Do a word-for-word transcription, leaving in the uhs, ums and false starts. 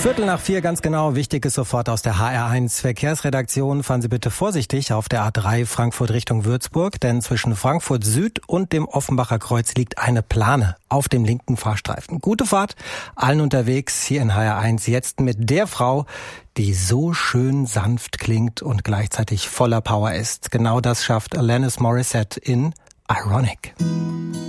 Viertel nach vier, ganz genau. Wichtiges sofort aus der H R eins Verkehrsredaktion. Fahren Sie bitte vorsichtig auf der A drei Frankfurt Richtung Würzburg, denn zwischen Frankfurt Süd und dem Offenbacher Kreuz liegt eine Plane auf dem linken Fahrstreifen. Gute Fahrt allen unterwegs hier in H R eins. Jetzt mit der Frau, die so schön sanft klingt und gleichzeitig voller Power ist. Genau das schafft Alanis Morissette in Ironic.